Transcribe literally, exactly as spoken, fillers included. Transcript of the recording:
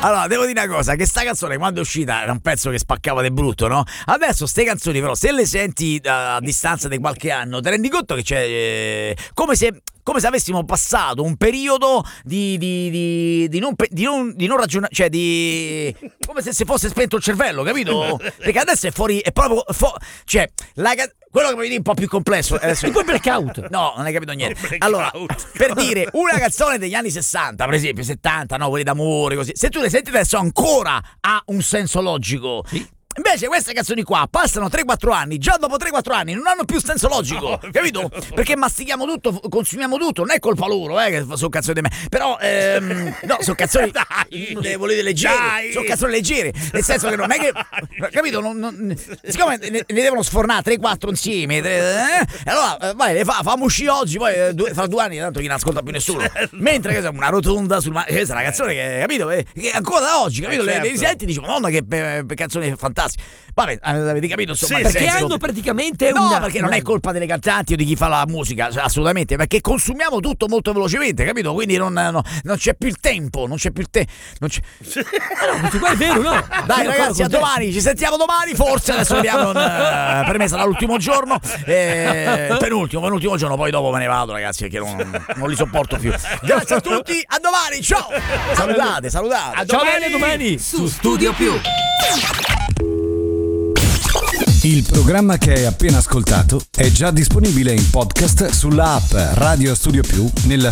Allora, devo dire una cosa, che sta canzone quando è uscita era un pezzo che spaccava di brutto, no? Adesso ste canzoni però, se le senti a distanza di qualche anno, ti rendi conto che c'è eh, come se come se avessimo passato un periodo di, di, di, di non, di non, di non ragionare, cioè di come se si fosse spento il cervello, capito? Perché adesso è fuori, è proprio fu- cioè la, quello che mi vedi un po' più complesso adesso. Di quel blackout. No, non hai capito niente. Allora, per dire una canzone degli anni sessanta, per esempio, settanta, no, quelli d'amore, così. Se tu le senti adesso ancora ha un senso logico. Sì. Invece queste canzoni qua passano tre quattro anni, già dopo tre quattro anni non hanno più senso logico, no, capito? Perché mastichiamo tutto, consumiamo tutto, non è colpa loro, eh, che sono canzoni di me. Però, ehm, no, sono canzoni, dai, volete leggere, sono canzoni leggere, nel senso che non è che, capito? Non, non, siccome ne, ne devono sfornare tre quattro insieme, tre, eh, allora, eh, vai, le fa, fammo uscire oggi, poi eh, due, fra due anni tanto chi non ascolta più nessuno. Mentre che è una rotonda sul mare, questa è una canzone che, capito? Eh, che ancora da oggi, capito? Eh, certo. le, le senti e dici, madonna che eh, canzone fantastica. Vabbè, avete capito? Insomma, sì, perché senso... hanno praticamente no, una... perché non è colpa delle cantanti o di chi fa la musica, cioè, assolutamente, perché consumiamo tutto molto velocemente, capito? Quindi non, no, non c'è più il tempo, non c'è più il tempo. Non c'è... no, questo qua è vero, no? Dai ragazzi, a domani, ci sentiamo domani, forse adesso vediamo. Non, uh, per me sarà l'ultimo giorno, eh, penultimo, penultimo giorno, poi dopo me ne vado, ragazzi, perché non, non li sopporto più. Grazie a tutti, a domani, ciao! Salutate, salutate. A domani, a domani su Studio Più. Il programma che hai appena ascoltato è già disponibile in podcast sulla app Radio Studio Più nella